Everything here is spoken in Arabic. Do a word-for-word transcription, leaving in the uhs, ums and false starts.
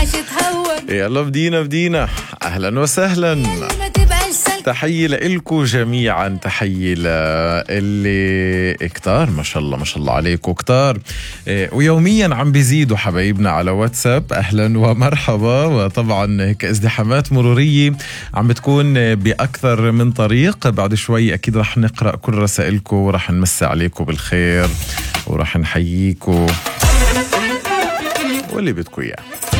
يلا بدينا بدينا. أهلا وسهلا، تحية لإلكو جميعا، تحية للي كتار ما شاء الله ما شاء الله عليكم كتار، ويوميا عم بيزيدوا حبايبنا على واتساب. أهلا ومرحبا. وطبعا كازدحامات مرورية عم بتكون بأكثر من طريق. بعد شوي أكيد رح نقرأ كل رسائلكم ورح نمسي عليكم بالخير ورح نحييكم واللي بدكم إياه.